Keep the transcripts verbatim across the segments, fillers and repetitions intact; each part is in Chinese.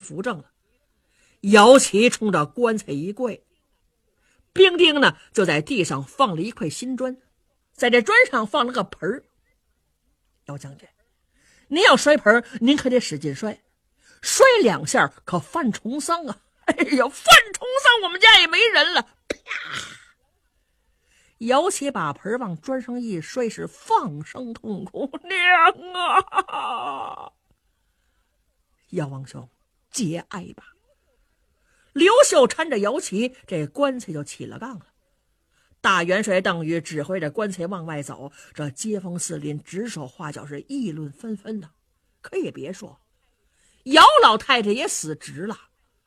扶正了。姚琦冲着棺材一跪，兵丁呢就在地上放了一块新砖，在这砖上放了个盆儿。姚将军，您要摔盆，您可得使劲摔，摔两下可犯重丧啊！哎呀，犯重丧，我们家也没人了！啪！姚琦把盆往砖上一摔，是放声痛哭：“娘啊！”姚王兄，节哀吧。刘秀搀着姚琦，这棺材就起了杠了。大元帅邓禹指挥着棺材往外走，这街坊四邻指手画脚，是议论纷纷的。可也别说，姚老太太也死直了。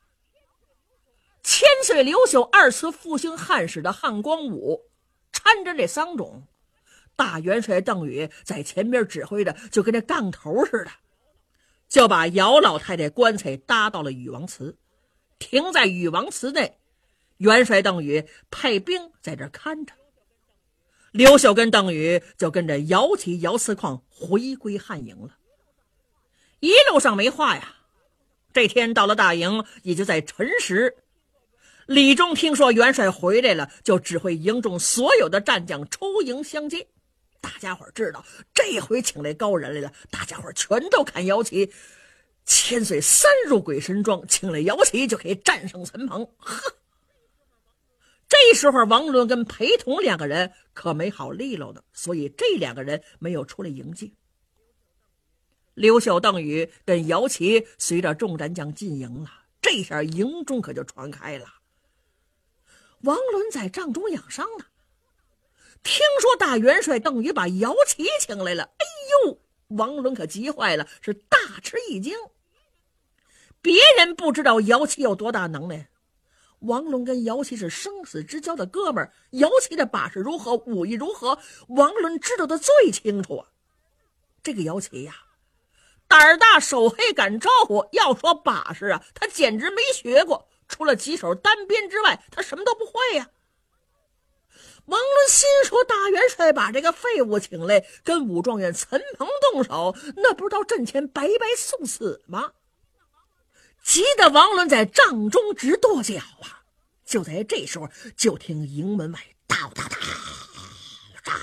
千岁刘秀二次复兴汉室的汉光武搀着这丧种，大元帅邓禹在前边指挥着，就跟这杠头似的，就把姚老太太棺材搭到了禹王祠，停在禹王祠内。元帅邓禹派兵在这看着，刘秀跟邓禹就跟着姚琦、姚次况回归汉营了。一路上没话呀。这天到了大营，也就在辰时，李忠听说元帅回来了，就指挥营中所有的战将出营相接。大家伙知道这回请来高人来了，大家伙全都看姚琦。千岁三入鬼神庄，请来姚琦就可以战胜陈鹏。呵，这时候王伦跟裴同两个人可没好利落呢，所以这两个人没有出来迎接。刘秀、邓禹跟姚琦随着众战将进营了，这下营中可就传开了。王伦在帐中养伤呢，听说大元帅邓禹把姚琦请来了，哎呦，王伦可急坏了，是大吃一惊。别人不知道姚琦有多大能耐，王伦跟姚琦是生死之交的哥们儿，姚琦的把式如何，武艺如何，王伦知道的最清楚啊。这个姚琦呀，胆儿大手黑敢招呼，要说把式啊，他简直没学过，除了几手单鞭之外，他什么都不会呀。王伦心说，大元帅把这个废物请来跟武状元陈鹏动手，那不是到阵前白白送死吗？急得王伦在帐中直跺脚啊。就在这时候，就听营门外哒哒哒哒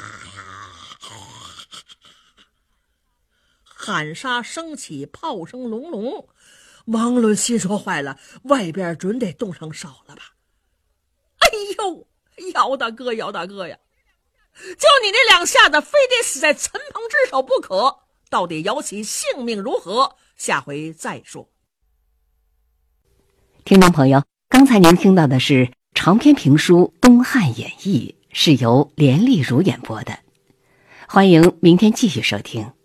喊杀声起，炮声隆隆。王伦心说坏了，外边准得动上手了吧。哎呦，姚大哥姚大哥呀，就你那两下子非得死在陈鹏之手不可，到底姚琦性命如何，下回再说。 听众朋友，刚才您听到的是长篇评书《东汉演义》，是由连丽如演播的。欢迎明天继续收听。